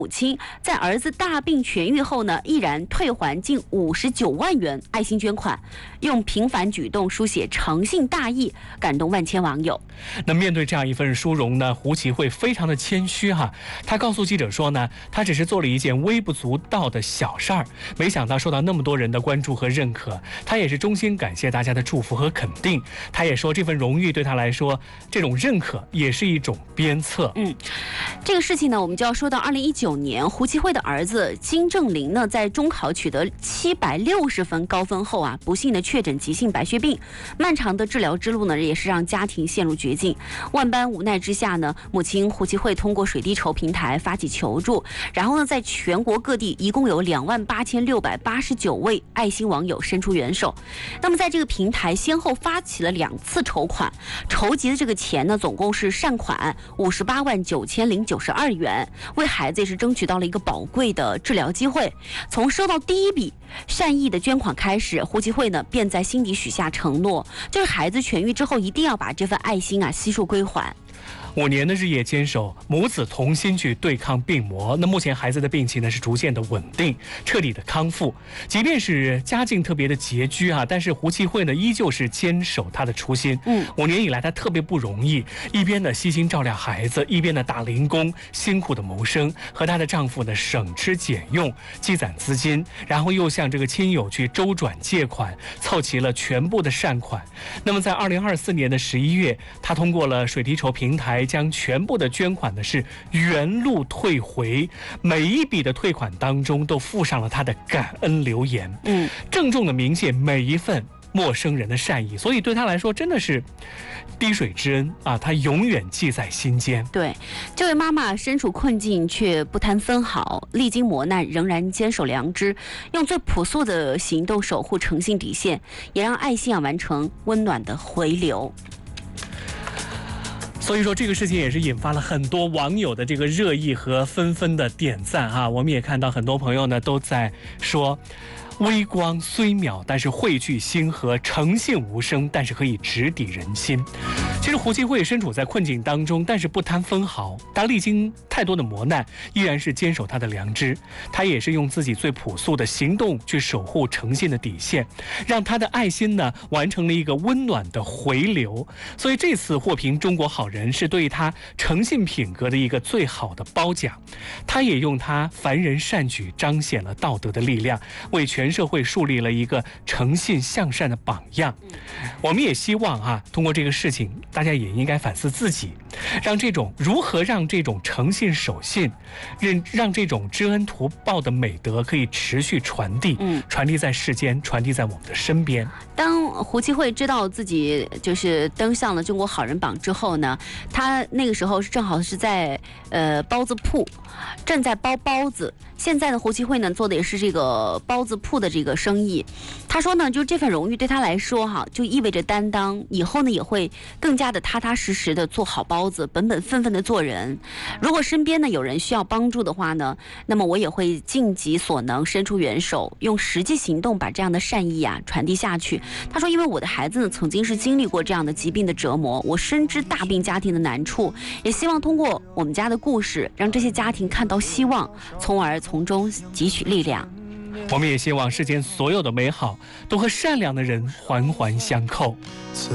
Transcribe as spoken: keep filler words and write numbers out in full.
母亲在儿子大病痊愈后呢，毅然退还近五十九万元爱心捐款，用平凡举动书写诚信大义，感动万千网友。 那面对这样一份殊荣呢，胡奇慧非常的谦虚哈，他告诉记者说呢，他只是做了一件微不足道的小事儿，没想到受到那么多人的关注和认可，他也是衷心感谢大家的祝福和肯定。他也说，这份荣誉对他来说，这种认可也是一种鞭策。 嗯，这个事情呢，我们就要说到二零一九年，胡奇慧的儿子金正林呢，在中考取得七百六十分高分后啊，不幸的确诊急性白血病，漫长的治疗之路呢，也是让家庭陷入绝境。万般无奈之下呢，母亲胡奇慧通过水滴筹平台发起求助，然后呢，在全国各地一共有两万八千六百八十九位爱心网友伸出援手。那么在这个平台先后发起了两次筹款，筹集的这个钱呢，总共是善款五十八万九千零九十二元，为孩子也是争取到了一个宝贵的治疗机会。从收到第一笔善意的捐款开始，胡奇慧呢便在心底许下承诺，就是孩子痊愈之后一定要把这份爱心啊悉数归还。 五年的日夜坚守，母子同心去对抗病魔。那目前孩子的病情呢是逐渐的稳定，彻底的康复。即便是家境特别的拮据啊，但是胡奇慧呢依旧是坚守她的初心。 嗯， 五年以来她特别不容易，一边呢悉心照料孩子，一边呢打零工，辛苦的谋生，和她的丈夫呢省吃俭用，积攒资金，然后又向这个亲友去周转借款，凑齐了全部的善款。那么在二零二四年的十一月，她通过了水滴筹平台，将全部的捐款呢是原路退回，每一笔的退款当中都附上了他的感恩留言， 嗯， 郑重的铭记每一份陌生人的善意，所以对他来说真的是滴水之恩啊，他永远记在心间。 对，这位妈妈身处困境却不贪分毫，历经磨难仍然坚守良知，用最朴素的行动守护诚信底线，也让爱心啊完成温暖的回流。 所以说这个事情也是引发了很多网友的这个热议和纷纷的点赞啊，我们也看到很多朋友呢都在说，微光虽渺，但是汇聚星河；诚信无声，但是可以直抵人心。其实胡奇慧身处在困境当中，但是不贪分毫。他历经太多的磨难，依然是坚守他的良知。他也是用自己最朴素的行动去守护诚信的底线，让他的爱心呢完成了一个温暖的回流。所以这次获评中国好人是对他诚信品格的一个最好的褒奖。他也用他凡人善举彰显了道德的力量，为全社会树立了一个诚信向善的榜样。我们也希望啊，通过这个事情，大家也应该反思自己，让这种如何让这种诚信守信，让让这种知恩图报的美德可以持续传递， 嗯， 传递在世间，传递在我们的身边。 当胡奇慧知道自己就是登上了中国好人榜之后呢，他那个时候是正好是在呃包子铺，正在包包子。现在呢，胡奇慧呢做的也是这个包子铺的这个生意。他说呢，就这份荣誉对他来说哈，就意味着担当，以后呢也会更加的踏踏实实的做好包子，本本分分的做人。如果身边呢有人需要帮助的话呢，那么我也会尽己所能伸出援手，用实际行动把这样的善意啊传递下去。他说，因为我的孩子呢曾经是经历过这样的疾病的折磨，我深知大病家庭的难处，也希望通过我们家的故事，让这些家庭看到希望，从而从中汲取力量。 我们也希望世间所有的美好都和善良的人环环相扣。